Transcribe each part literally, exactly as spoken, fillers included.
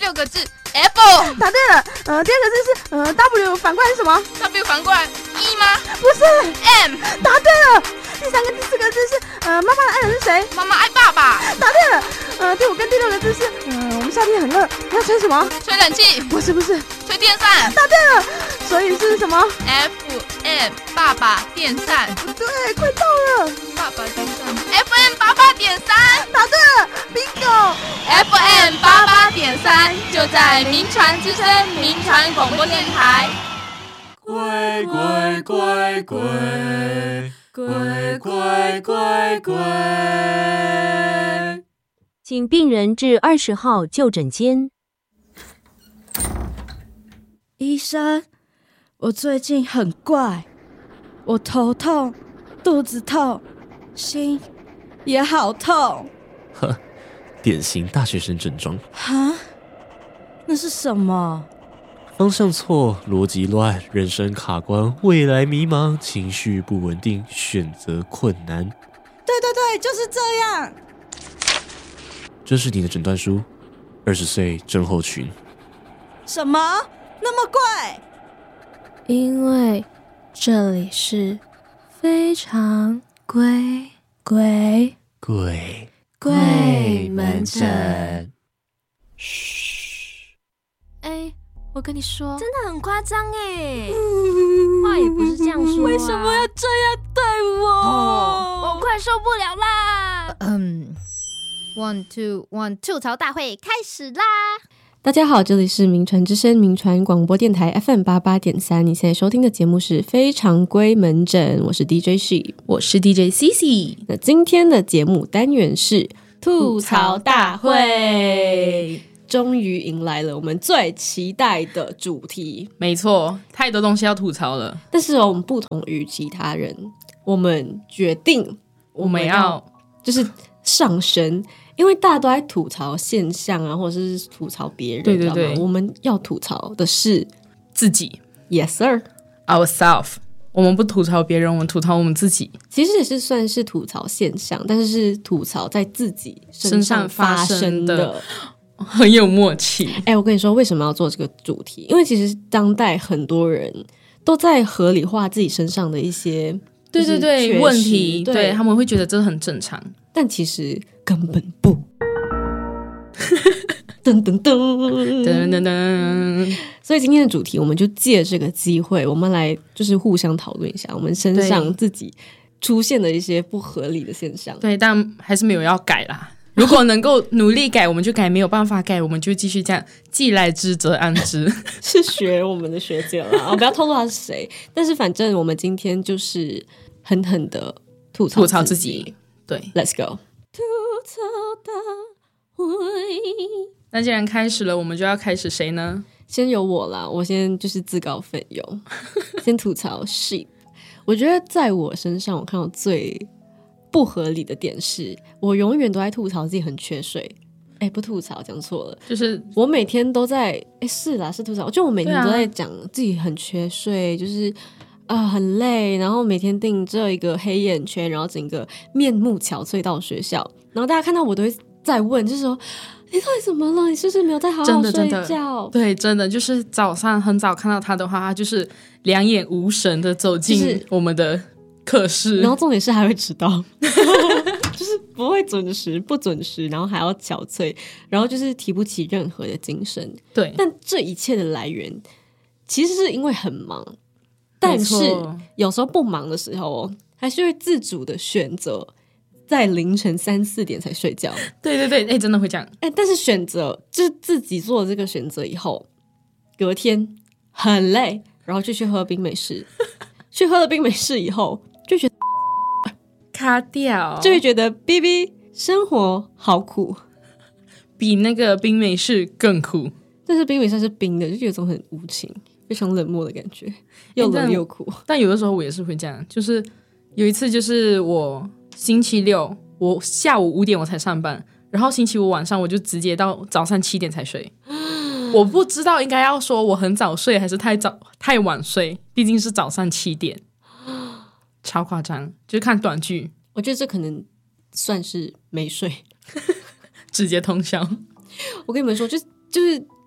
六个字 Apple。 答对了。呃，第二个字是呃 W， 反过来是什么？ W 反过来 E 吗？ 不是。 M。 答对了。第三个第四个字是呃妈妈的爱人是谁？ 妈妈爱爸爸。 答对了。呃，第五跟第六个字是呃我们夏天很热，要吹什么？ 吹冷气。 不是不是。 吹电扇。 答对了。所以是什么？ F M 爸爸电扇。 对，快到了。 爸爸电扇 F M 八八点三。 答对了 bingo。 F M 八八点三就在民传之声民传广播电台。 乖乖乖乖乖乖乖乖， 请病人至二十号就诊间。 医生，我最近很怪，我头痛、肚子痛，心也好痛。 呵，典型大学生症状。 哈？那是什么？ 方向错，逻辑乱，人生卡关，未来迷茫，情绪不稳定，选择困难。 对对对，就是这样。 这是你的诊断书，二十岁症候群。 什么？那么怪？ 因为这里是非常规规鬼鬼门诊。 嘘， 哎，我跟你说， 真的很夸张哎，话也不是这样说、啊。 为什么要这样对我？ 哦、我快受不了啦！ 嗯 ，One Two One 吐槽大会开始啦！ 大家好，这里是民传之声民传广播电台 F M 八八点三，你现在收听的节目是非常规门诊，我是 D J She， 我是 D J C C。 那今天的节目单元是吐槽大会，终于迎来了我们最期待的主题。 没错，太多东西要吐槽了。 但是、哦、我们不同于其他人，我们决定我们要就是上升。因为大家都在吐槽现象啊，或者是吐槽别人， 对对对， 我们要吐槽的是自己。 Yes sir， ourselves。我们不吐槽别人，我们吐槽我们自己。 其实也是算是吐槽现象，但是是吐槽在自己身上发生的， 身上发生的很有默契。 哎、欸，我跟你说，为什么要做这个主题？因为其实当代很多人都在合理化自己身上的一些对对对问题，对，对他们会觉得这很正常， 但其实根本不。噔噔噔噔噔噔！ 所以今天的主题，我们就借这个机会，我们来就是互相讨论一下我们身上自己出现的一些不合理的现象。 对，但还是没有要改啦。如果能够努力改，我们就改；没有办法改，我们就继续这样，既来之则安之。 是学我们的学姐啦，我不要透露他是谁。但是反正我们今天就是狠狠的吐槽吐槽自己。对 ，Let's go。吐槽大会。 那既然开始了，我们就要开始谁呢？ 先由我啦，我先就是自告奋勇，先吐槽 sheep。我觉得在我身上，我看到最不合理的点是，我永远都在吐槽自己很缺睡。哎，不吐槽，讲错了， 就是我每天都在，哎，是啦，是吐槽，就我每天都在讲自己很缺睡，就是啊、呃、很累，然后每天定这一个黑眼圈，然后整个面目憔悴到学校，然后大家看到我都会在问，就是说。你到底怎么了？你是不是没有在好好睡觉？ 真的真的对，真的就是早上很早看到他的话，他就是两眼无神的走进我们的课室， 就是、然后重点是还会迟到，就是不会准时，不准时，然后还要憔悴，然后就是提不起任何的精神。 对， 但这一切的来源其实是因为很忙，但是有时候不忙的时候，还是会自主的选择。在凌晨三四点才睡觉， 对对对，哎、欸，真的会这样， 哎、欸，但是选择就是自己做了这个选择以后，隔天很累，然后就去喝冰美式，去喝了冰美式以后，就觉得卡掉， 就会觉得 B B 生活好苦， 比那个冰美式更苦。 但是冰美式是冰的，就有种很无情、非常冷漠的感觉，又冷又苦、欸。 但有的时候我也是会这样，就是有一次就是我。星期六我下午五点我才上班，然后星期五晚上我就直接到早上七点才睡。我不知道应该要说我很早睡还是太早太晚睡，毕竟是早上七点，超夸张。就是看短剧， 我觉得这可能算是没睡， 直接通宵。 我跟你们说，就就是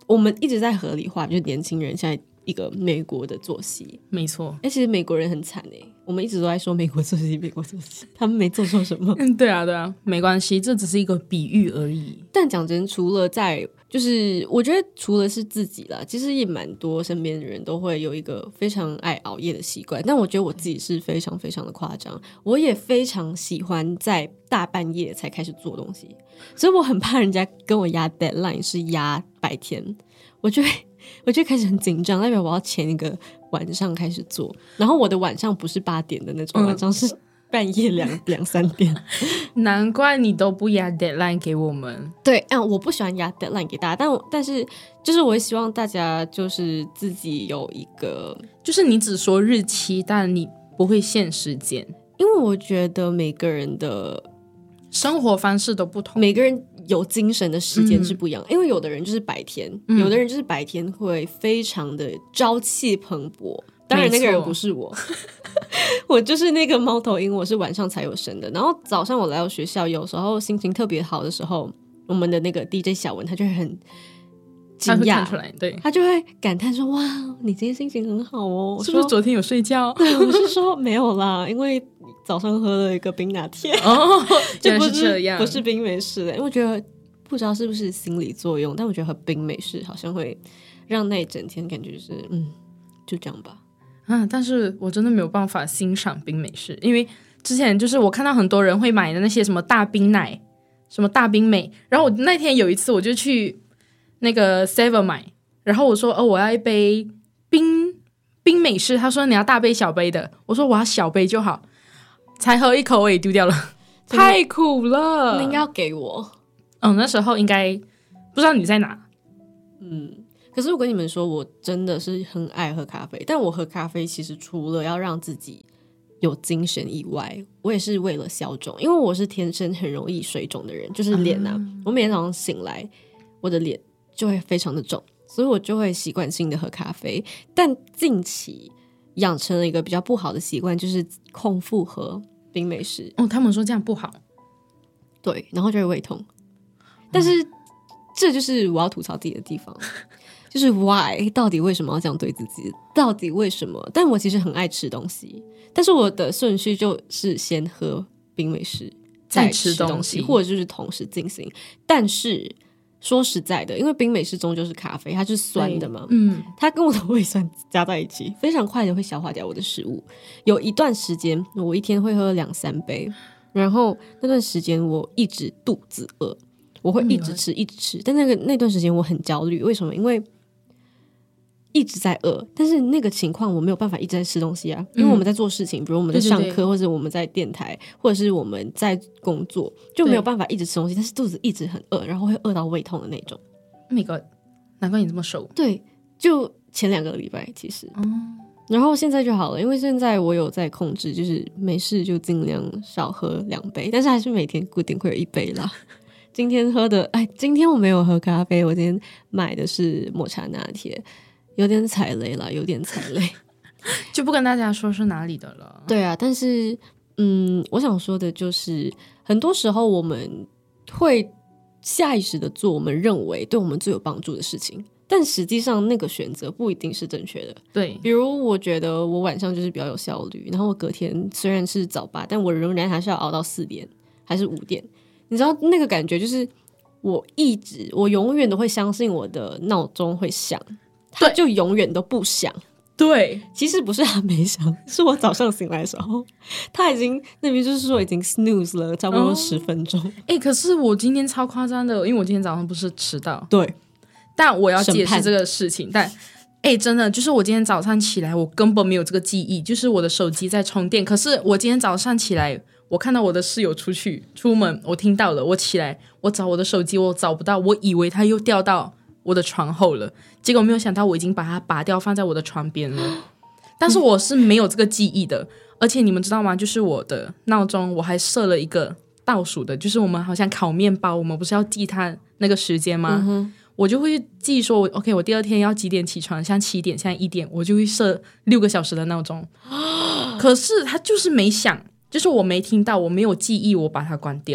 我们一直在合理化，就是年轻人现在一个美国的作息。 没错， 哎、欸，其实美国人很惨哎，我们一直都在说美国作息，美国作息，他们没做错什么。 嗯，对啊，对啊，没关系，这只是一个比喻而已。 但讲真，除了在就是我觉得除了是自己啦，其实也蛮多身边的人都会有一个非常爱熬夜的习惯，但我觉得我自己是非常非常的夸张，我也非常喜欢在大半夜才开始做东西，所以我很怕人家跟我压 deadline 是压白天，我就会我就开始很紧张，代表我要前一个晚上开始做，然后我的晚上不是八点的那种晚上，是半夜两两三点。 难怪你都不压 deadline 给我们。 对，嗯，我不喜欢压 deadline 给大家，但但是就是我也希望大家就是自己有一个， 就是你只说日期，但你不会限时间， 因为我觉得每个人的生活方式都不同， 每个人有精神的时间是不一样、嗯、因为有的人就是白天、嗯、有的人就是白天会非常的朝气蓬勃，当然那个人不是我我就是那个猫头鹰，我是晚上才有生的，然后早上我来到学校，有时候心情特别好的时候，我们的那个 D J 小文他就会很惊讶，他会看出来，对， 他就会感叹说哇你今天心情很好哦， 是不是昨天有睡觉？ 对，我是说没有啦，因为早上喝了一个冰拿铁哦， 就不是这样， 不是冰美式的，因为我觉得不知道是不是心理作用，但我觉得喝冰美式好像会让那一整天感觉就是嗯就这样吧。 啊，但是我真的没有办法欣赏冰美式，因为之前就是我看到很多人会买的那些什么大冰奶什么大冰美，然后我那天有一次我就去那个 Seven 买，然后我说哦我要一杯冰冰美式，他说你要大杯小杯的，我说我要小杯就好，才喝一口我也丢掉了，太苦了， 你应该要给我。 嗯，那时候应该不知道你在哪。 嗯，可是我跟你们说我真的是很爱喝咖啡，但我喝咖啡其实除了要让自己有精神以外，我也是为了消肿，因为我是天生很容易水肿的人，就是脸啊、嗯、我每天早上醒来我的脸就会非常的肿，所以我就会习惯性的喝咖啡，但近期养成了一个比较不好的习惯，就是空腹喝冰美式。 哦，他们说这样不好。 对，然后就会胃痛。但是、嗯、这就是我要吐槽自己的地方就是 why 到底为什么要这样对自己，到底为什么？但我其实很爱吃东西，但是我的顺序就是先喝冰美式再吃东西，或者就是同时进行。但是说实在的，因为冰美式终究是咖啡，它是酸的嘛，嗯，它跟我的胃酸加在一起，非常快的会消化掉我的食物。有一段时间我一天会喝两三杯，然后那段时间我一直肚子饿，我会一直吃一直吃，但那个那段时间我很焦虑，为什么？因为一直在饿，但是那个情况我没有办法一直在吃东西啊，因为我们在做事情，比如我们在上课，对对对，或者我们在电台，或者是我们在工作，就没有办法一直吃东西，但是肚子一直很饿，然后会饿到胃痛的那种。 Oh my god， 难怪你这么瘦。 对，就前两个礼拜其实、嗯、然后现在就好了，因为现在我有在控制，就是没事就尽量少喝两杯，但是还是每天固定会有一杯啦。今天喝的，哎，今天我没有喝咖啡，我今天买的是抹茶拿铁，有点踩雷了，有点踩雷， 就不跟大家说是哪里的了。 对啊，但是，嗯，我想说的就是，很多时候我们会下意识的做我们认为对我们最有帮助的事情，但实际上那个选择不一定是正确的。 对， 比如我觉得我晚上就是比较有效率，然后我隔天虽然是早八，但我仍然还是要熬到四点还是五点。你知道那个感觉就是我一直我永远都会相信我的闹钟会响，它就永远都不响。 对， 其实不是它没响，是我早上醒来的时候它已经那边就是说已经 snooze 了差不多十分钟。 哎、哦欸，可是我今天超夸张的，因为我今天早上不是迟到。 对， 但我要解释这个事情。但哎、欸，真的就是我今天早上起来我根本没有这个记忆，就是我的手机在充电，可是我今天早上起来我看到我的室友出去出门，我听到了，我起来我找我的手机我找不到，我以为他又掉到我的床后了，结果没有想到我已经把它拔掉放在我的床边了。但是我是没有这个记忆的，而且你们知道吗，就是我的闹钟我还设了一个倒数的，就是我们好像烤面包我们不是要记它那个时间吗、嗯、我就会记说 OK 我第二天要几点起床，像七点现在一点，我就会设六个小时的闹钟可是它就是没响，就是我没听到，我没有记忆，我把它关掉。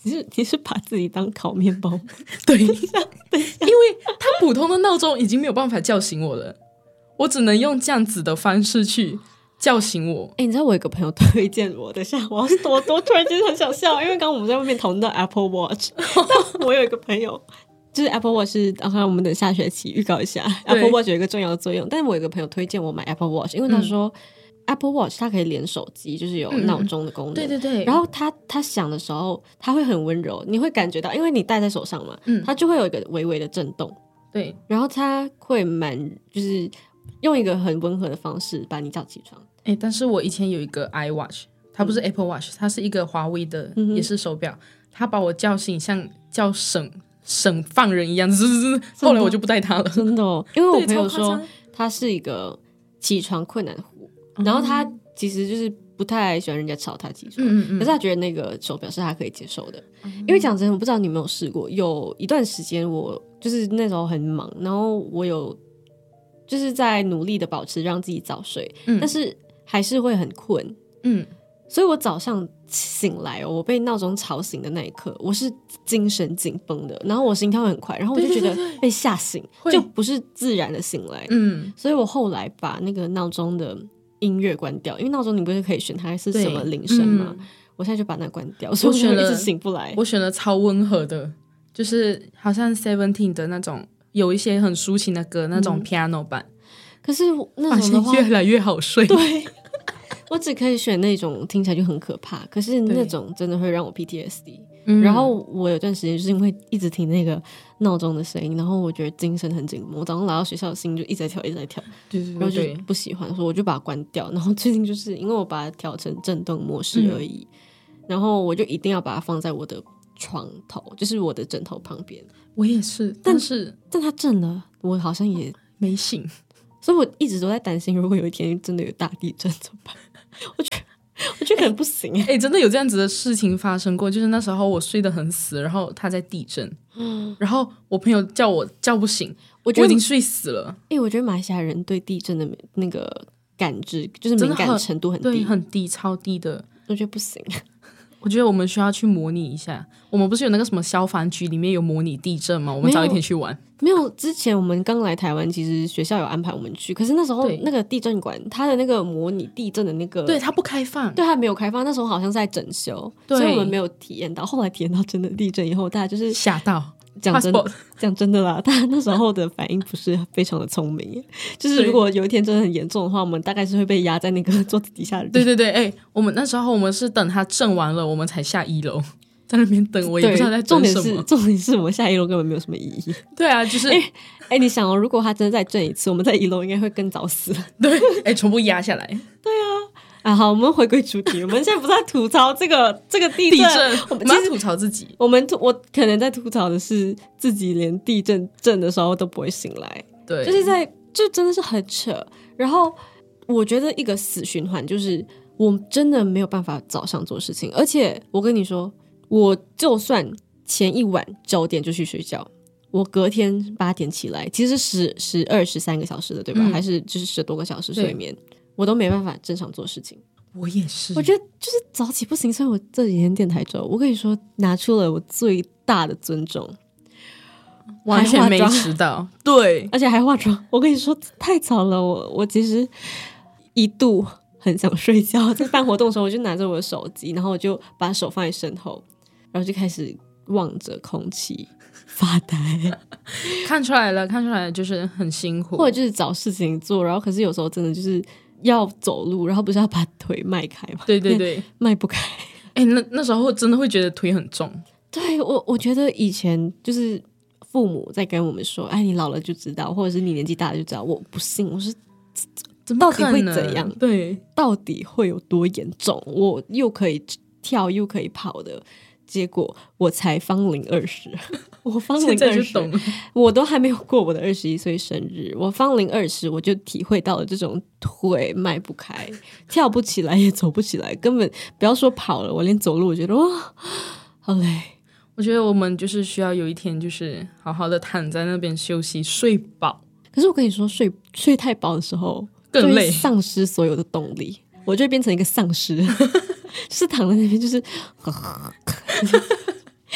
你是你是把自己当烤面包吗？ 对，因为它普通的闹钟已经没有办法叫醒我了，我只能用这样子的方式去叫醒我。 哎、欸，你知道我有个朋友推荐我，等一下我要我我突然间很想笑，因为刚刚我们在外面讨论到 Apple Watch， 但我有一个朋友。就是 Apple Watch 是，然后我们等下学期预告一下 Apple Watch 有一个重要的作用，但是我有一个朋友推荐我买 Apple Watch， 因为他说、嗯、Apple Watch 它可以连手机，就是有闹钟的功能、嗯、 对对对， 然后他他响的时候他会很温柔，你会感觉到，因为你戴在手上嘛，嗯，它就会有一个微微的震动， 对， 然后它会蛮就是用一个很温和的方式把你叫起床。 哎，但是我以前有一个 iWatch， 它不是 Apple Watch， 它是一个华为的、嗯、也是手表，它把我叫醒像叫省省放人一样，后来我就不带它了。真的哦，因为我朋友说他是一个起床困难户、嗯、然后他其实就是不太喜欢人家吵他起床、嗯嗯、可是他觉得那个手表是他可以接受的、嗯、因为讲真的我不知道你有没有试过，有一段时间我就是那时候很忙，然后我有就是在努力的保持让自己早睡、嗯、但是还是会很困，嗯，所以我早上醒来哦，我被闹钟吵醒的那一刻，我是精神紧绷的，然后我心跳会很快，然后我就觉得被吓醒，对对对对，就不是自然的醒来。嗯，所以我后来把那个闹钟的音乐关掉，因为闹钟你不是可以选它是什么铃声吗、嗯？我现在就把那关掉，所以我选了一直醒不来。 我选了超温和的，就是好像 Seventeen 的那种，有一些很抒情的歌，那种 piano 版。嗯、可是那种的话越来越好睡。 对。我只可以选那种听起来就很可怕，可是那种真的会让我 P T S D、嗯、然后我有段时间就是因为一直听那个闹钟的声音，然后我觉得精神很紧绷，我早上来到学校的心就一直在跳一直在跳，对对对，然后就不喜欢，所以我就把它关掉，然后最近就是因为我把它调成震动模式而已、嗯、然后我就一定要把它放在我的床头，就是我的枕头旁边。 我也是，但是但它震了我好像也没醒， 所以我一直都在担心如果有一天真的有大地震怎么办。我觉得我觉得可能不行哎、 欸欸，真的有这样子的事情发生过，就是那时候我睡得很死，然后它在地震、嗯、然后我朋友叫我叫不醒，我觉得我已经睡死了。 哎、欸，我觉得马来西亚人对地震的那个感知就是敏感程度很低， 对，很低，超低的。 我觉得不行， 我觉得我们需要去模拟一下。我们不是有那个什么消防局里面有模拟地震吗？我们早一天去玩。 没有，之前我们刚来台湾，其实学校有安排我们去，可是那时候那个地震馆它的那个模拟地震的那个， 对，它不开放， 对，它没有开放，那时候好像是在整修，所以我们没有体验到。后来体验到真的地震以后，大家就是吓到。 讲真的，讲真的啦，大家那时候的反应不是非常的聪明，就是如果有一天真的很严重的话，我们大概是会被压在那个桌子底下的。 对对对，哎、欸，我们那时候我们是等它震完了，我们才下一楼。在那边等，我也不知道在等什么。重点是， 重点是我们下一楼根本没有什么意义。 对啊，就是， 哎、欸欸，你想哦，如果他真的再震一次，我们在一楼应该会更早死。 对，哎、欸，全部压下来。 对啊，啊，好，我们回归主题，我们现在不是在吐槽这个这个地震， 地震我们要吐槽自己。 我们我可能在吐槽的是自己连地震震的时候都不会醒来。 对， 就是在就真的是很扯。然后我觉得一个死循环就是我真的没有办法早上做事情，而且我跟你说。我就算前一晚九点就去睡觉，我隔天八点起来，其实十十二十三个小时的，对吧？嗯、还是就是十多个小时睡眠，我都没办法正常做事情。 我也是， 我觉得就是早起不行，所以我这几天电台周，我跟你说，拿出了我最大的尊重， 完全没迟到，对， 而且还化妆。我跟你说，太早了，我我其实一度很想睡觉，在办活动的时候，我就拿着我的手机，然后我就把手放在身后。然后就开始望着空气发呆， 看出来了，看出来了，就是很辛苦， 或者就是找事情做。然后可是有时候真的就是要走路，然后不是要把腿迈开吗？ 对对对， 迈不开。 哎、欸，那那时候真的会觉得腿很重。 对我，我觉得以前就是父母在跟我们说：“哎，你老了就知道，或者是你年纪大了就知道。”我不信，我是到底会怎样？ 对， 到底会有多严重？我又可以跳又可以跑的。结果我才芳龄二十，我芳龄二十，我都还没有过我的二十一岁生日。我芳龄二十，我就体会到了这种腿迈不开，跳不起来，也走不起来，根本不要说跑了，我连走路，我觉得哇，好累。 我觉得我们就是需要有一天，就是好好的躺在那边休息，睡饱。 可是我跟你说，睡睡太饱的时候， 更累， 丧失所有的动力，我就会变成一个丧尸。就是躺在那边，就是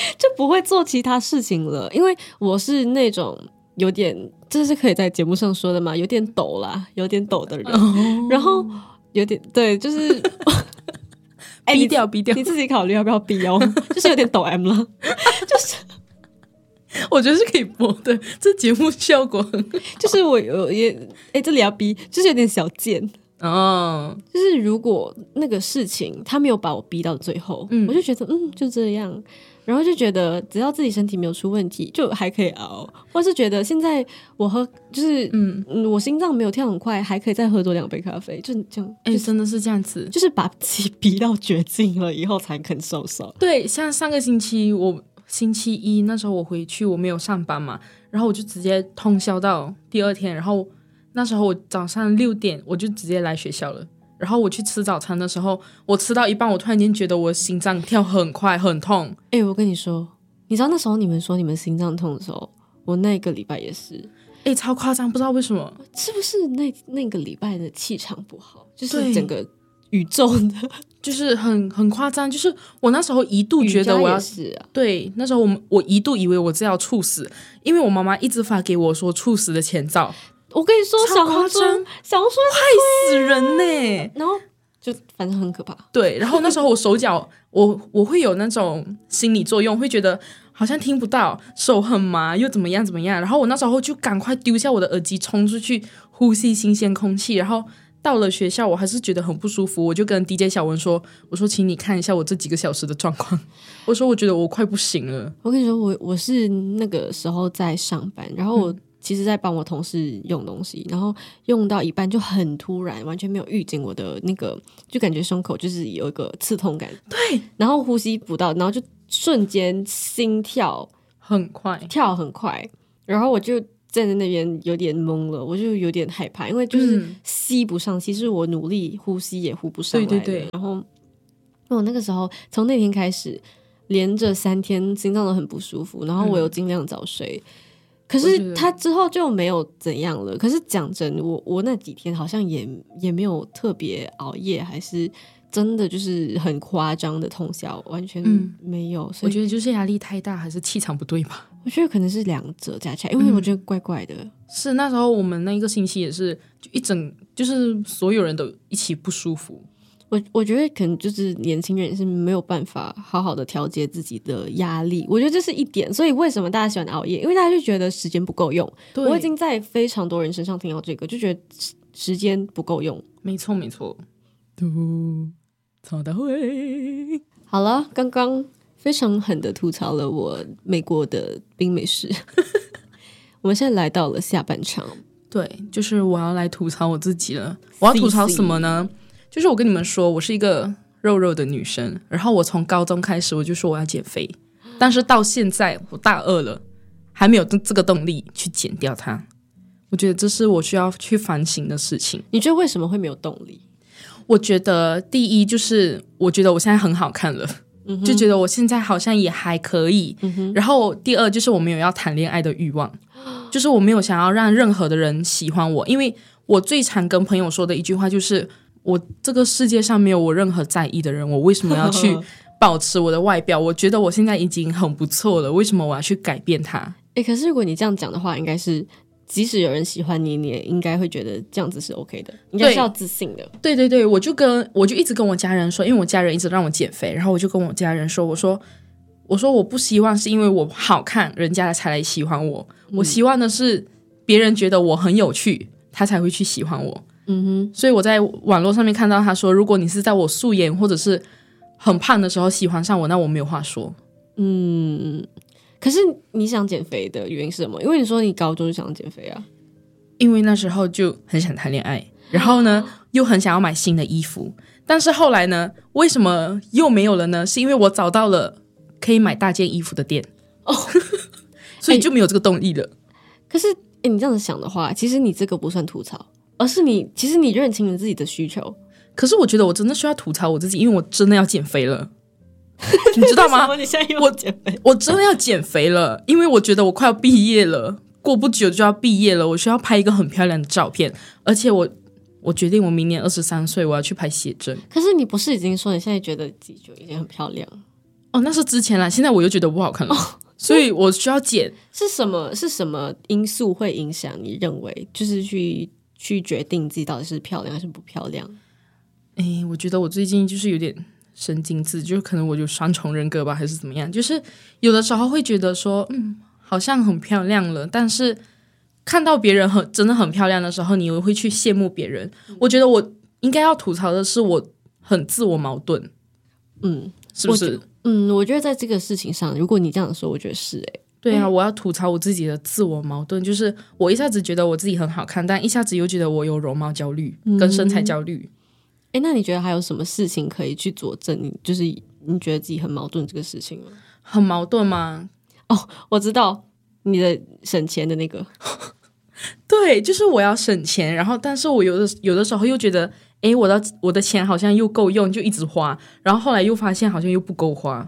就不会做其他事情了。因为我是那种有点，这是可以在节目上说的嘛，有点抖啦，有点抖的人，哦、然后有点对，就是。 欸、逼掉逼掉， 你自己考虑要不要逼哦，就是有点抖 M 了，就是我觉得是可以播的，这节目效果很好。 就是我有也哎、欸，这里要逼，就是有点小贱哦。 就是如果那个事情他没有把我逼到最后，嗯，我就觉得嗯就这样，然后就觉得只要自己身体没有出问题，就还可以熬，或是觉得现在我喝就是嗯嗯，我心脏没有跳很快，还可以再喝多两杯咖啡，就这样。 哎、欸，真的是这样子， 就是把自己逼到绝境了以后才肯收手。 对，像上个星期我星期一那时候我回去，我没有上班嘛，然后我就直接通宵到第二天，然后那时候我早上六点我就直接来学校了。然后我去吃早餐的时候，我吃到一半，我突然间觉得我心脏跳很快，很痛。 哎、欸，我跟你说，你知道那时候你们说你们心脏痛的时候，我那个礼拜也是， 哎、欸，超夸张，不知道为什么， 是不是那那个礼拜的气场不好，就是整个宇宙的， 就是很很夸张。就是我那时候一度觉得我要是、啊、 对，那时候我我一度以为我这要猝死，因为我妈妈一直发给我说猝死的前兆。 我跟你说，小红书，小红书害死人呢、欸， 然后就反正很可怕。 对，然后那时候我手脚，我我会有那种心理作用，会觉得好像听不到，手很麻，又怎么样怎么样。然后我那时候就赶快丢下我的耳机，冲出去呼吸新鲜空气。然后到了学校，我还是觉得很不舒服，我就跟 D J 小文说：“我说，请你看一下我这几个小时的状况。我说，我觉得我快不行了。” 我跟你说，我我是那个时候在上班，然后我。嗯其实在帮我同事用东西，然后用到一半就很突然，完全没有预警我的那个，就感觉胸口就是有一个刺痛感， 对， 然后呼吸不到，然后就瞬间心跳很快， 跳很快，然后我就站在那边有点懵了，我就有点害怕，因为就是吸不上，其实我努力呼吸也呼不上来，对对对，然后我那个时候从那天开始连着三天心脏都很不舒服，然后我有尽量早睡。嗯，可是他之后就没有怎样了。可是讲真，我我那几天好像也也没有特别熬夜，还是真的就是很夸张的通宵，完全没有。嗯、所以我觉得就是压力太大，还是气场不对吧？ 我觉得可能是两者加起来，因为我觉得怪怪的。嗯、 是那时候我们那一个星期也是，就一整就是所有人都一起不舒服。 我我觉得可能就是年轻人是没有办法好好的调节自己的压力，我觉得这是一点。所以为什么大家喜欢熬夜？因为大家就觉得时间不够用。我已经在非常多人身上听到这个，就觉得时间不够用。 没错没错。吐槽大会好了，刚刚非常狠的吐槽了我美国的冰美式。我们现在来到了下半场， 对，就是我要来吐槽我自己了。我要吐槽什么呢？就是我跟你们说，我是一个肉肉的女生，然后我从高中开始我就说我要减肥，但是到现在我大二了，还没有这个动力去减掉它。我觉得这是我需要去反省的事情。 你觉得为什么会没有动力？ 我觉得第一就是我觉得我现在很好看了，嗯、就觉得我现在好像也还可以、嗯、然后第二就是我没有要谈恋爱的欲望，就是我没有想要让任何的人喜欢我，因为我最常跟朋友说的一句话就是我这个世界上没有我任何在意的人，我为什么要去保持我的外表？我觉得我现在已经很不错了，为什么我要去改变它？ 欸，可是如果你这样讲的话，应该是即使有人喜欢你，你也应该会觉得这样子是 OK 的，应该是要自信的。 对对对，我就跟我就一直跟我家人说，因为我家人一直让我减肥，然后我就跟我家人说，我说我说我不希望是因为我好看人家才来喜欢我、嗯、我希望的是别人觉得我很有趣，他才会去喜欢我。嗯哼，所以我在网络上面看到他说，如果你是在我素颜或者是很胖的时候喜欢上我，那我没有话说。 嗯，可是你想减肥的原因是什么？因为你说你高中就想减肥啊。 因为那时候就很想谈恋爱，然后呢又很想要买新的衣服，但是后来呢为什么又没有了呢？是因为我找到了可以买大件衣服的店哦，所以就没有这个动力了。 可是欸，你这样子想的话，其实你这个不算吐槽，而是你其实你认清了自己的需求。 可是我觉得我真的需要吐槽我自己，因为我真的要减肥了。你知道吗？ 你现在又要减肥？ 我, 我真的要减肥了，因为我觉得我快要毕业了，过不久就要毕业了，我需要拍一个很漂亮的照片，而且我我决定我明年二十三岁我要去拍写真。 可是你不是已经说你现在觉得自己就已经很漂亮？ 哦，那是之前啦，现在我又觉得不好看了，哦、所以我需要剪。 是什么？是什么因素会影响你认为就是去去决定自己到底是漂亮还是不漂亮？ 哎，我觉得我最近就是有点神经质，就是可能我有双重人格吧，还是怎么样？就是有的时候会觉得说，嗯，好像很漂亮了，但是看到别人很真的很漂亮的时候，你又会去羡慕别人。嗯、我觉得我应该要吐槽的是，我很自我矛盾。嗯，是不是？ 嗯，我觉得在这个事情上，如果你这样说，我觉得是哎、欸。 对啊，我要吐槽我自己的自我矛盾，就是我一下子觉得我自己很好看，但一下子又觉得我有容貌焦虑跟身材焦虑。 哎、嗯，那你觉得还有什么事情可以去佐证你就是你觉得自己很矛盾这个事情吗？ 很矛盾吗？ 哦，我知道你的省钱的那个。 对，就是我要省钱，然后但是我有的有的时候又觉得，哎，我的我的钱好像又够用，就一直花，然后后来又发现好像又不够花。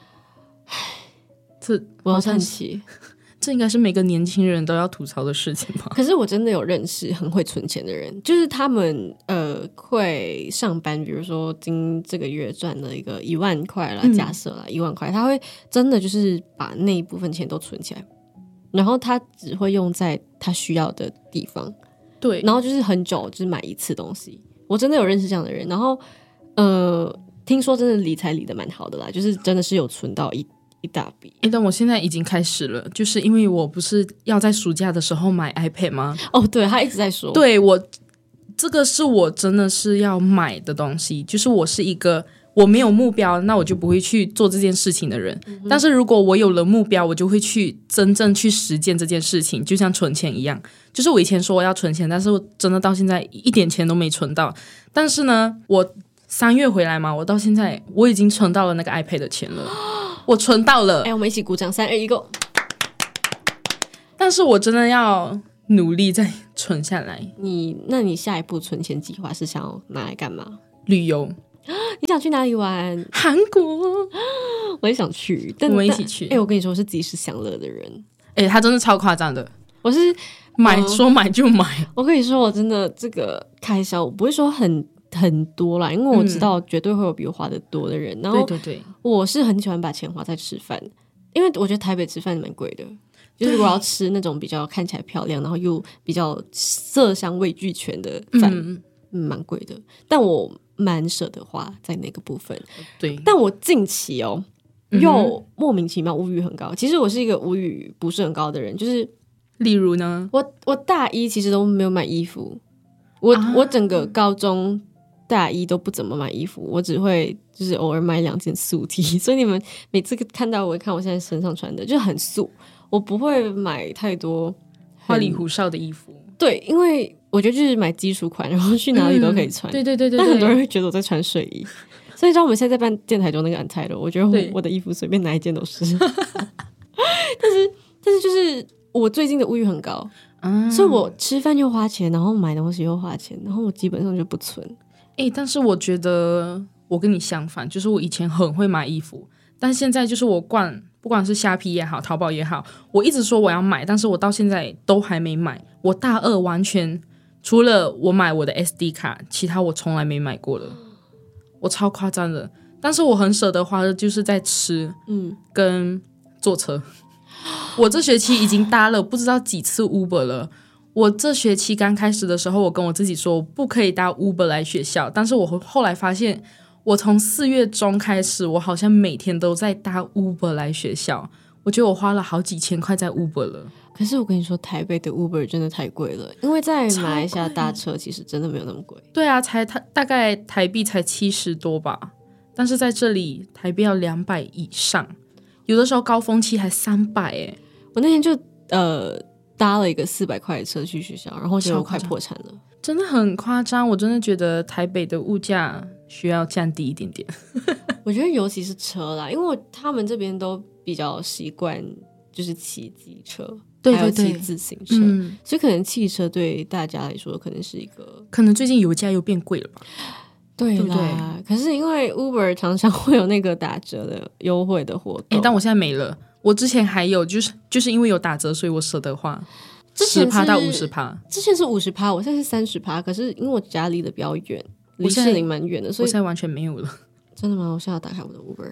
这我要叹气， 这应该是每个年轻人都要吐槽的事情吧。 可是我真的有认识很会存钱的人，就是他们呃会上班，比如说今这个月赚了一个一万块啦，假设啦一万块，他会真的就是把那一部分钱都存起来，然后他只会用在他需要的地方。 对， 然后就是很久就是买一次东西。我真的有认识这样的人，然后呃，听说真的理财理得蛮好的啦，就是真的是有存到一。一大笔。 诶，但我现在已经开始了，就是因为我不是要在暑假的时候买 iPad 吗？ 哦，对，他一直在说， 对，我这个是我真的是要买的东西，就是我是一个我没有目标，那我就不会去做这件事情的人、嗯、但是如果我有了目标，我就会去真正去实践这件事情，就像存钱一样。就是我以前说我要存钱，但是我真的到现在一点钱都没存到，但是呢我三月回来嘛，我到现在我已经存到了那个 iPad 的钱了，我存到了。 哎，我们一起鼓掌，三二一 go。 但是我真的要努力再存下来。 你那你下一步存钱计划是想要拿来干嘛？ 旅游。 你想去哪里玩？ 韩国。 我也想去，但我们一起去。 哎，我跟你说，我是及时享乐的人。 哎，他真的超夸张的。 我是买、呃、说买就买。 我跟你说，我真的这个开销我不会说很很多啦，因为我知道绝对会有比我花的多的人、嗯、然后对对对， 我是很喜欢把钱花在吃饭，因为我觉得台北吃饭蛮贵的，就是我要吃那种比较看起来漂亮然后又比较色香味俱全的饭，嗯，蛮贵的，但我蛮舍得花在那个部分。 对， 但我近期哦又莫名其妙物欲很高、嗯、其实我是一个物欲不是很高的人，就是例如呢， 我我大一其实都没有买衣服，我、啊、我整个高中大一都不怎么买衣服，我只会就是偶尔买两件素 T， 所以你们每次看到我看我现在身上穿的就很素，我不会买太多花里胡哨的衣服。 对，因为我觉得就是买基础款，然后去哪里都可以穿、嗯、 对对对对对， 但很多人会觉得我在穿睡衣，所以像我们现在在办电台中那个安泰的，我觉得 我, 我的衣服随便哪一件都是但是但是就是我最近的物欲很高、嗯、所以我吃饭又花钱，然后买东西又花钱，然后我基本上就不存。 欸，但是我觉得我跟你相反，就是我以前很会买衣服，但现在就是我逛不管是虾皮也好淘宝也好，我一直说我要买，但是我到现在都还没买。我大二完全除了我买我的 S D 卡，其他我从来没买过了，我超夸张的。但是我很舍得花的就是在吃嗯跟坐车。我这学期已经搭了不知道几次 Uber 了。我这学期刚开始的时候，我跟我自己说我不可以搭 Uber 来学校，但是我后来发现我从四月中开始，我好像每天都在搭 Uber 来学校，我觉得我花了好几千块在 Uber 了。 可是我跟你说，台北的 Uber 真的太贵了，因为在马来西亚搭车其实真的没有那么贵。 对啊，才大概台币才七十多吧，但是在这里台币要两百以上，有的时候高峰期还三百耶。 我那天就呃搭了一个四百块的车去学校，然后就快破产了， 真的很夸张。我真的觉得台北的物价需要降低一点点我觉得尤其是车啦，因为他们这边都比较习惯就是骑机车，对对对，还有骑自行车、嗯、所以可能汽车对大家来说可能是一个， 可能最近油价又变贵了吧。 对啦，对对，可是因为 Uber 常常会有那个打折的优惠的活动、欸、 但我现在没了。我之前还有就是就是因为有打折，所以我舍得花百分之十到百分之五十。 之前是百分之五十，我现在是百分之三十，可是因为我家离得比较远，离士林蛮远的，所以我现在完全没有了。 真的吗？我现在要打开我的 Uber。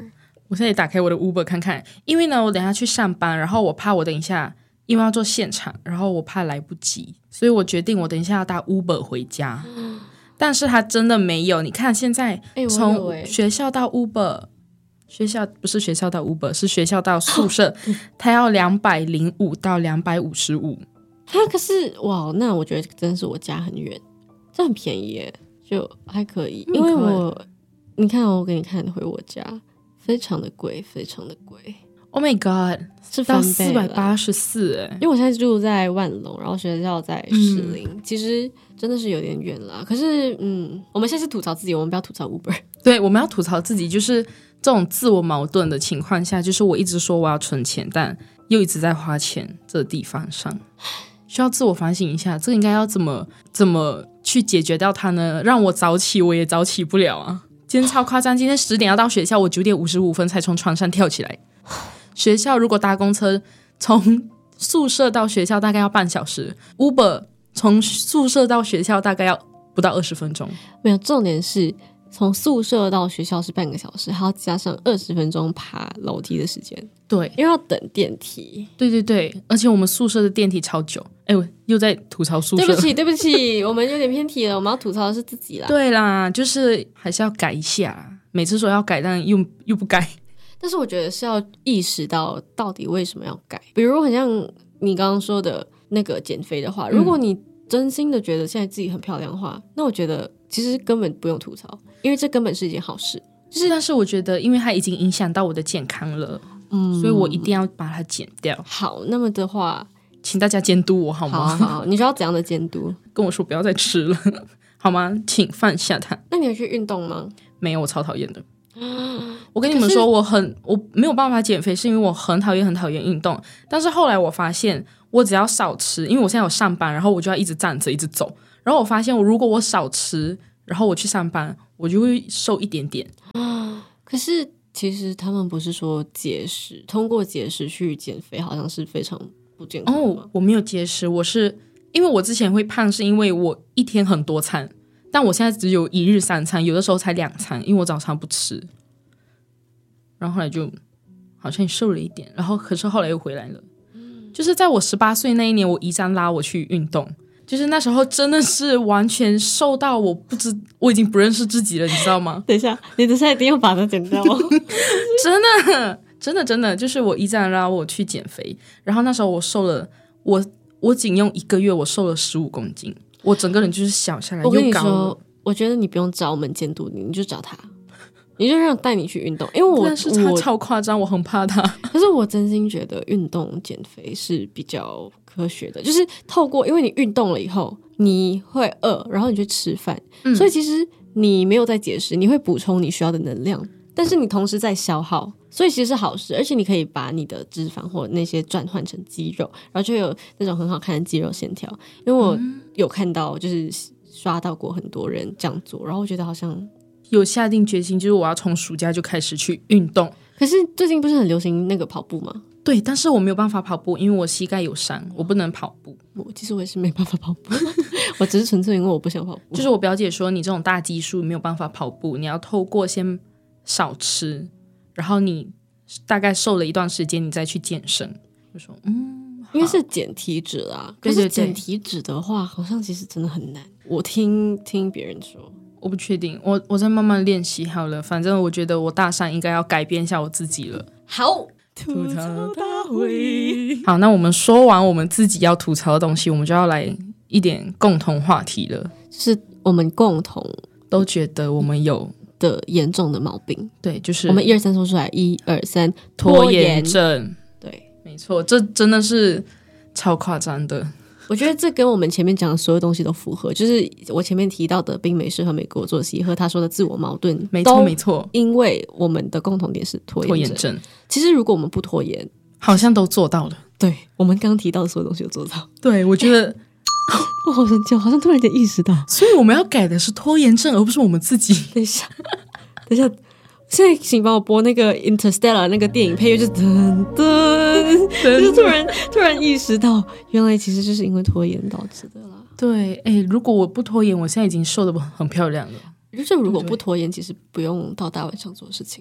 我现在也打开我的 Uber 看看，因为呢我等一下去上班，然后我怕我等一下因为要做现场，然后我怕来不及，所以我决定我等一下要搭 Uber 回家、嗯、但是它真的没有，你看现在从学校到 Uber、欸、学校不是学校到 Uber 是学校到宿舍它要两百零五到两百五十五。 它可是哇，那我觉得真的是我家很远，这很便宜耶，就还可以，因为我你看、哦、我给你看回我家非常的贵，非常的贵。 Oh my god， 是到四百八十四哎！ 因为我现在住在万隆，然后学校在士林、嗯，其实真的是有点远啦。可是，嗯，我们现在是吐槽自己，我们不要吐槽 Uber。 对，我们要吐槽自己，就是这种自我矛盾的情况下，就是我一直说我要存钱，但又一直在花钱这个地方上，需要自我反省一下，这个应该要怎么怎么去解决掉它呢？让我早起，我也早起不了啊！今天超夸张，今天十点要到学校，我九点五十五分才从床上跳起来。学校如果搭公车从宿舍到学校大概要半小时， Uber 从宿舍到学校大概要不到二十分钟。 没有，重点是从宿舍到学校是半个小时，还要加上二十分钟爬楼梯的时间。 对， 因为要等电梯。 对对对，而且我们宿舍的电梯超久。哎，我又在吐槽宿舍。 对不起对不起，我们有点偏题了，我们要吐槽的是自己啦。 对啦，就是还是要改一下，每次说要改但又又不改。 但是我觉得是要意识到到底为什么要改，比如很像你刚刚说的那个减肥的话，如果你真心的觉得现在自己很漂亮的话，那我觉得其实根本不用吐槽，因为这根本是一件好事。 就是但是我觉得因为它已经影响到我的健康了、嗯、所以我一定要把它减掉。 好，那么的话请大家监督我好吗？ 好好，你需要怎样的监督？ 跟我说不要再吃了好吗？请放下它。 那你有去运动吗？ 没有，我超讨厌的。我跟你们说我很我没有办法减肥是因为我很讨厌很讨厌运动，但是后来我发现我只要少吃，因为我现在有上班，然后我就要一直站着一直走，然后我发现我如果我少吃，然后我去上班，我就会瘦一点点。 可是其实他们不是说节食，通过节食去减肥好像是非常不健康的吗？ 哦，我没有节食，我是因为我之前会胖是因为我一天很多餐，但我现在只有一日三餐，有的时候才两餐，因为我早餐不吃，然后后来就好像瘦了一点，然后可是后来又回来了。就是在我十八岁那一年，我姨丈拉我去运动，就是那时候真的是完全瘦到我不知我已经不认识自己了，你知道吗？ 等一下，你等一下一定要把它剪掉哦真的真的真的，就是我姨丈拉我去减肥，然后那时候我瘦了，我我仅用一个月我瘦了十五公斤，我整个人就是小下来又高了。 我跟你说，我觉得你不用找我们监督你，你就找他，你就让带你去运动，因为我但是他超夸张，我很怕他。 可是我真心觉得运动减肥是比较科学的，就是透过因为你运动了以后你会饿，然后你去吃饭、嗯、所以其实你没有在节食，你会补充你需要的能量，但是你同时在消耗，所以其实是好事，而且你可以把你的脂肪或那些转换成肌肉，然后就有那种很好看的肌肉线条。因为我有看到就是刷到过很多人这样做，然后我觉得好像有下定决心，就是我要从暑假就开始去运动。 可是最近不是很流行那个跑步吗？ 对，但是我没有办法跑步，因为我膝盖有伤，我不能跑步。 我其实我也是没办法跑步我只是纯粹因为我不想跑步。 就是我表姐说你这种大基数没有办法跑步，你要透过先少吃，然后你大概瘦了一段时间你再去健身。就说嗯， 应该是减体脂啦。可是减体脂的话好像其实真的很难，我听听别人说， 我不确定，我我再慢慢练习好了。反正我觉得我大三应该要改变一下我自己了。 好， 吐槽大会。好，那我们说完我们自己要吐槽的东西，我们就要来一点共同话题了， 是我们共同都觉得我们有的严重的毛病。 对，就是我们一二三说出来，一二三， 拖延症。 对， 没错，这真的是超夸张的。 我觉得这跟我们前面讲的所有东西都符合，就是我前面提到的冰美式和美国作息和他说的自我矛盾， 没错没错， 因为我们的共同点是拖延症。 拖延症其实如果我们不拖延， 好像都做到了。 对，我们刚刚提到的所有东西都做到。 对，我觉得我好生气，好像突然间意识到， 所以我们要改的是拖延症，而不是我们自己。 等一下，等一下。现在请帮我播那个 Interstellar 那个电影配乐，就噔噔，就是突然突然意识到，原来其实就是因为拖延导致的啦。 对，哎，如果我不拖延，我现在已经瘦得很漂亮了。 就是如果不拖延，其实不用到大晚上做事情了。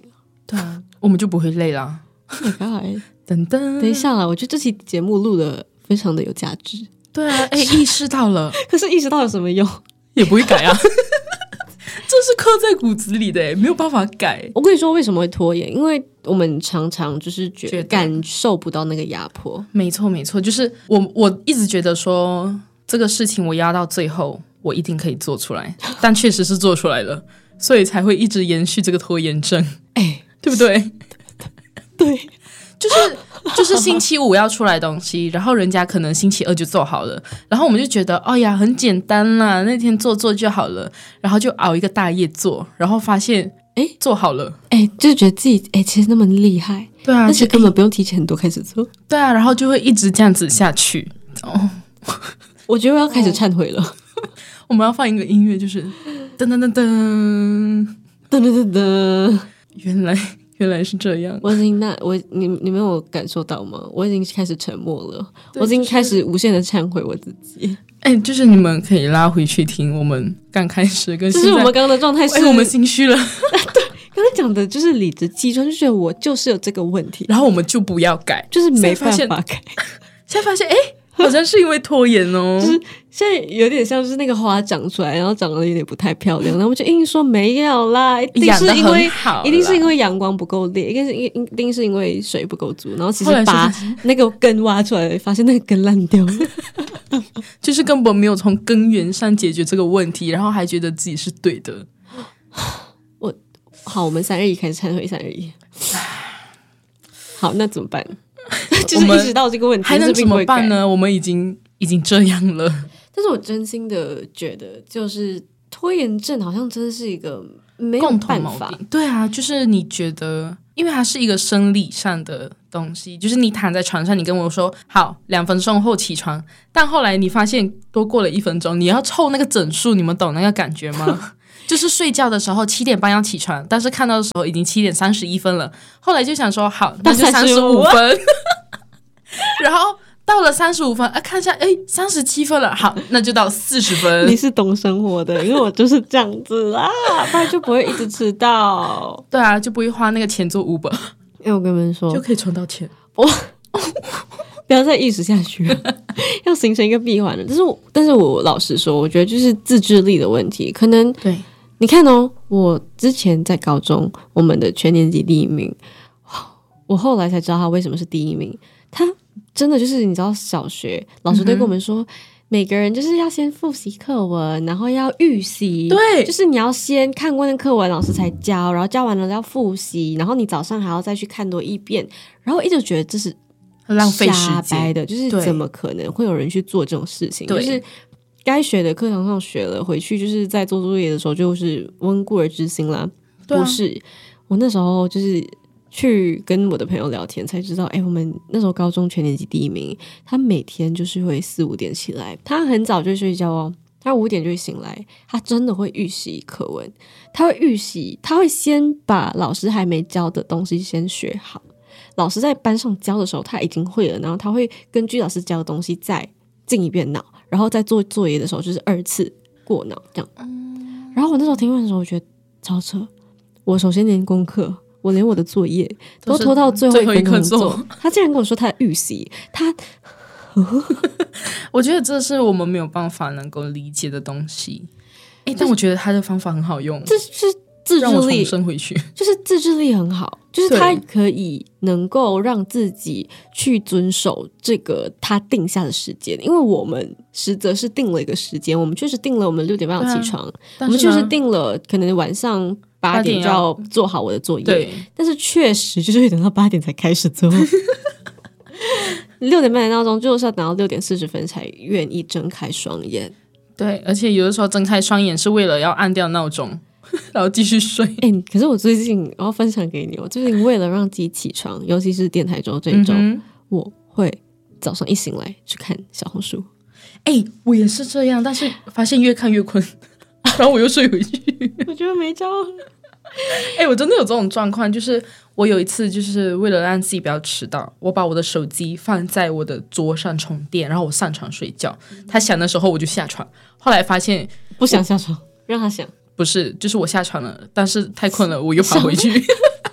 对啊，我们就不会累啦。 Oh my god！ 等等， 等一下啦，我觉得这期节目录的非常的有价值。 对啊，哎，意识到了， 可是意识到有什么用？ 也不会改啊。这是刻在骨子里的，没有办法改。 我跟你说为什么会拖延，因为我们常常就是觉得感受不到那个压迫。 没错没错，就是我我一直觉得说这个事情我压到最后我一定可以做出来，但确实是做出来了，所以才会一直延续这个拖延症。哎，对不对？ 对， 就是就是星期五要出来东西，然后人家可能星期二就做好了，然后我们就觉得哎呀很简单啦，那天做做就好了，然后就熬一个大夜做，然后发现哎做好了， 哎就觉得自己哎其实那么厉害。 对啊， 而且根本不用提前很多开始做。 对啊，然后就会一直这样子下去。哦， 我觉得我要开始忏悔了。哦、 我们要放一个音乐，就是噔噔噔噔噔噔噔噔， 原来。原来是这样， 我已经那我你你们有感受到吗？我已经开始沉默了，我已经开始无限的忏悔我自己。 哎、欸，就是你们可以拉回去听我们刚开始跟现在， 就是我们刚刚的状态是， 哎，我们心虚了。 对，刚才讲的就是理直气壮，就觉得我就是有这个问题， 然后我们就不要改， 就是没办法改。 现在发现，哎、欸。好像是因为拖延哦， 就是现在有点像是那个花长出来，然后长得有点不太漂亮，然后我就硬说没有啦，一定是因为一定是因为阳光不够烈，一定是一定是因为水不够足，然后其实把那个根挖出来，发现那个根烂掉了， 就是根本没有从根源上解决这个问题，然后还觉得自己是对的。 我好，我们三二一开始忏悔，三二一。好，那怎么办？就是意识到这个问题， 还能怎么办呢？我们已经已经这样了。 但是我真心的觉得，就是拖延症好像真的是一个没有共同办法。 毛病。对啊，就是你觉得，因为它是一个生理上的东西，就是你躺在床上，你跟我说好两分钟后起床，但后来你发现多过了一分钟，你要凑那个整数，你们懂那个感觉吗？就是睡觉的时候七点半要起床，但是看到的时候已经七点三十一分了。后来就想说好，那就三十五分。然后到了三十五分，啊，看一下，哎，三十七分了，好，那就到四十分。 你是懂生活的，因为我就是这样子啦，不然就不会一直迟到。 对啊，就不会花那个钱做 Uber。 因为我跟你们说， 就可以存到钱。 我不要再意识下去了，要形成一个闭环了。但是我，但是我老实说，我觉得就是自制力的问题，可能对。 你看哦，我之前在高中，我们的全年级第一名，我后来才知道他为什么是第一名。他真的就是你知道，小学老师都跟我们说，嗯、每个人就是要先复习课文，然后要预习， 对， 就是你要先看过那课文，老师才教，然后教完了要复习，然后你早上还要再去看多一遍，然后一直觉得这是浪费时间的，就是怎么可能会有人去做这种事情？就是该学的课堂上学了，回去就是在做作业的时候就是温故而知新啦。 啊、 不是，我那时候就是去跟我的朋友聊天才知道，哎、欸，我们那时候高中全年级第一名，他每天就是会四五点起来，他很早就睡觉哦，他五点就会醒来，他真的会预习课文，他会预习，他会先把老师还没教的东西先学好，老师在班上教的时候他已经会了，然后他会根据老师教的东西再进一遍脑，然后在做作业的时候就是二次过脑这样。然后我那时候听完的时候，我觉得超扯。我首先连功课，我连我的作业都拖到最后一分钟做。他竟然跟我说他的预习，他， 我觉得这是我们没有办法能够理解的东西。哎，但我觉得他的方法很好用， 这是自制力， 让我重生回去， 就是自制力很好，就是他可以能够让自己去遵守这个他定下的时间，因为我们实则是定了一个时间，我们确实定了我们六点半要起床，啊、我们确实定了可能晚上八点就要做好我的作业， 对， 但是确实就是会等到八点才开始做。六点半的闹钟就是要等到六点四十分才愿意睁开双眼。 对，而且有的时候睁开双眼是为了要按掉闹钟，然后继续睡。 哎、欸，可是我最近我要分享给你，我最近为了让自己起床，尤其是电台周这一周、嗯，我会早上一醒来去看小红书。 哎、欸，我也是这样，但是发现越看越困，然后我又睡回去。 我觉得没招。 哎、欸，我真的有这种状况，就是我有一次就是为了让自己不要迟到，我把我的手机放在我的桌上充电，然后我上床睡觉。它响的时候我就下床，后来发现不想下床，让它响。 不是，就是我下床了，但是太困了，我又爬回去。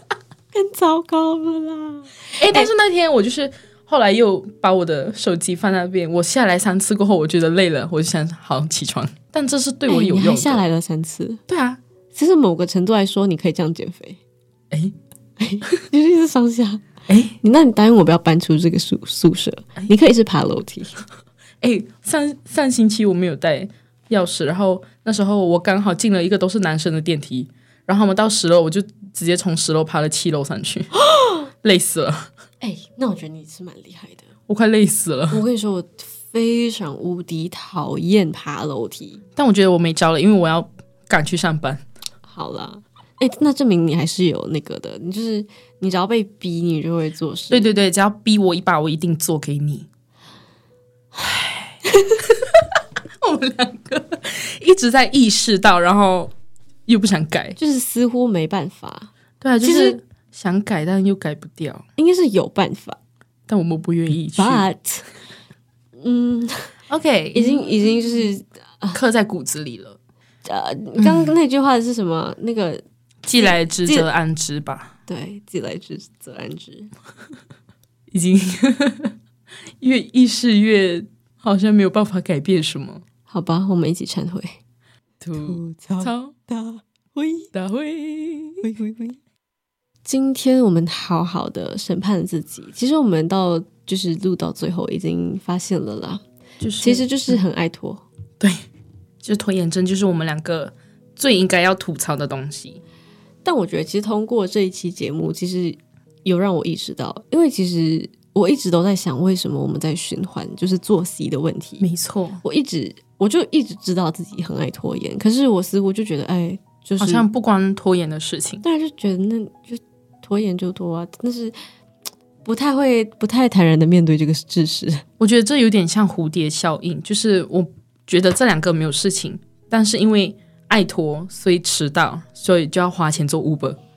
更糟糕了啦！ 哎、欸，但是那天我就是后来又把我的手机放那边，我下来三次过后，我觉得累了，我就想好起床。但这是对我有用的。欸、 你还下来了三次？ 对啊， 其实某个程度来说，你可以这样减肥。哎、欸，就是一直上下。哎、欸，你那你答应我不要搬出这个宿宿舍，欸、你可以一直爬楼梯。 哎、欸，上上星期我没有带钥匙，然后那时候我刚好进了一个都是男生的电梯，然后我们到十楼，我就直接从十楼爬了七楼上去，累死了。 哎、欸，那我觉得你是蛮厉害的， 我快累死了。 我跟你说，我非常无敌讨厌爬楼梯， 但我觉得我没招了，因为我要赶去上班。 好啦，哎、欸，那证明你还是有那个的，你就是你只要被逼，你就会做事。 对对对，只要逼我一把，我一定做给你。唉，我们两个一直在意识到，然后又不想改， 就是似乎没办法。 对啊，就是想改，但又改不掉。 应该是有办法， 但我们不愿意去。 But， 嗯 ，OK， 已经已经就是刻在骨子里了。 呃，刚刚那句话是什么？那个既来之则安之吧。 对，既来之则安之。 已经越意识越好像没有办法改变什么。 好吧，我们一起忏悔。 吐槽大会，大会，会会会。 今天我们好好的审判自己，其实我们到就是录到最后已经发现了啦， 就是其实就是很爱拖、 嗯、对，就是拖延症就是我们两个最应该要吐槽的东西。 但我觉得其实通过这一期节目其实有让我意识到，因为其实我一直都在想为什么我们在循环就是作息的问题。 没错， 我一直我就一直知道自己很爱拖延，可是我似乎就觉得哎，就是好像不关拖延的事情， 当然就觉得那就拖延就拖啊，但是不太会不太坦然的面对这个事实。 我觉得这有点像蝴蝶效应，就是我觉得这两个没有事情，但是因为爱拖所以迟到，所以就要花钱做 Uber。